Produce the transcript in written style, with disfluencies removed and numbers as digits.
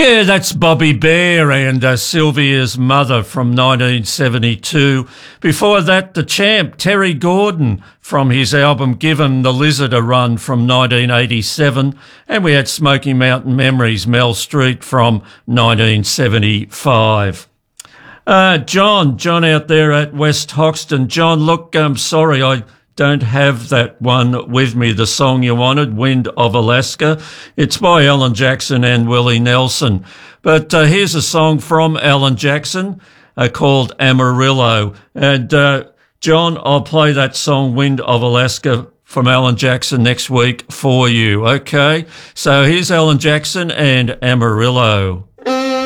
Yeah, that's Bobby Bear and Sylvia's Mother from 1972. Before that, The Champ, Terry Gordon, from his album Given the Lizard a Run from 1987. And we had Smoky Mountain Memories, Mel Street from 1975. John out there at West Hoxton. John, look, I'm sorry, I don't have that one with me, the song you wanted, Wind of Alaska. It's by Alan Jackson and Willie Nelson. But here's a song from Alan Jackson called Amarillo. And John, I'll play that song, Wind of Alaska, from Alan Jackson next week for you, okay? So here's Alan Jackson and Amarillo.